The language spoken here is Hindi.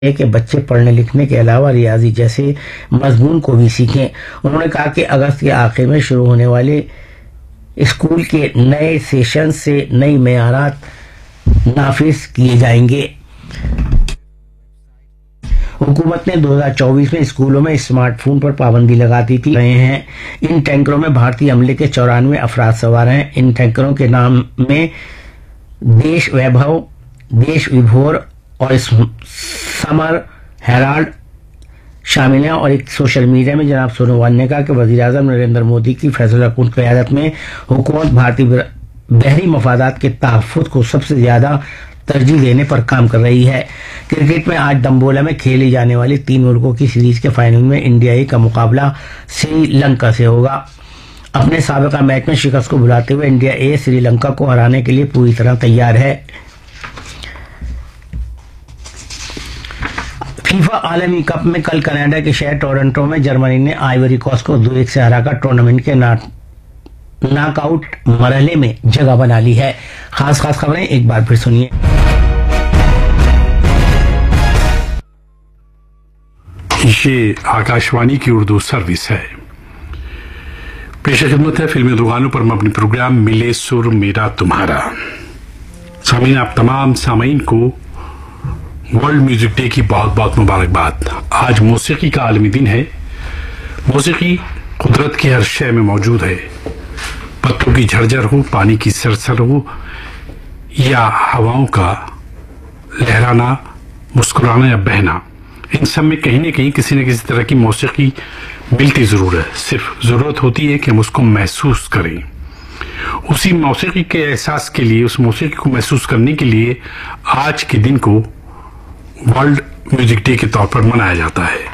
कि बच्चे पढ़ने लिखने के अलावा रियाजी जैसे मजमून को भी सीखें। उन्होंने कहा कि अगस्त के आखिर में शुरू होने वाले स्कूल के नए सेशन से नई मेयारात नाफिज किए जाएंगे। हुकूमत ने 2024 में स्कूलों में स्मार्टफोन पर पाबंदी लगा दी थी। रहे हैं इन टैंकरों में भारतीय अमले के 94 अफराद सवार हैं। इन टैंकरों के नाम में देश वैभव, देश विभोर और समर हेराल्ड शामिल हैं। और एक सोशल मीडिया में जनाब सोनोवाल ने कहा कि वज़ीर-ए-आज़म नरेंद्र मोदी की फैसलाकुन क़यादत में हुकूमत भारतीय बहरी मफादात के तहफ़्फ़ुज़ को सबसे ज्यादा तरजीह देने पर काम कर रही है। क्रिकेट में आज दम्बोला में खेली जाने वाली 3 मुल्कों की सीरीज के फाइनल में इंडिया ए का मुकाबला श्रीलंका से होगा। अपने साबिका मैच में शिकस्त को भुलाते हुए इंडिया ए श्रीलंका को हराने के लिए पूरी तरह तैयार है। फीफा आलमी कप में कल कनाडा के शहर टोरंटो में जर्मनी ने आइवरी कोस्ट को 2-1 से हराकर टूर्नामेंट के नॉकआउट मरहले में जगह बना ली है। खास खबरें एक बार फिर सुनिए। ये आकाशवाणी की उर्दू सर्विस है। पेश खिदमत है फिल्मी दुकानों पर हम अपनी प्रोग्राम मिले सुर मेरा तुम्हारा। सामीन, आप तमाम सामीन को वर्ल्ड म्यूजिक डे की बहुत बहुत मुबारकबाद। आज मौसीकी का आलमी दिन है। मौसीकी कुदरत की हर शय में मौजूद है। पत्तों की झरझर हो, पानी की सरसर हो या हवाओं का लहराना, मुस्कुराना या बहना, इन सब में कहीं न कहीं किसी न किसी तरह की मौसीकी मिलती जरूर है। सिर्फ जरूरत होती है कि हम उसको महसूस करें। उसी मौसीकी के एहसास के लिए, उस मौसीकी को महसूस करने के लिए आज के दिन को वर्ल्ड म्यूजिक डे के तौर पर मनाया जाता है।